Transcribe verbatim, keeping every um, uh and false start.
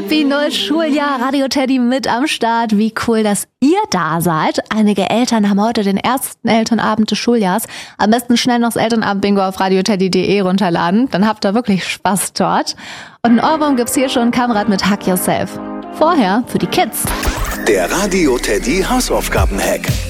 Happy neues Schuljahr, Radio Teddy mit am Start. Wie cool, dass ihr da seid. Einige Eltern haben heute den ersten Elternabend des Schuljahrs. Am besten schnell noch das Elternabend-Bingo auf radioteddy punkt de runterladen. Dann habt ihr wirklich Spaß dort. Und ein Ohrwurm gibt's hier schon, Kamerad mit Hack Yourself. Vorher für die Kids. Der Radio Teddy Hausaufgaben-Hack.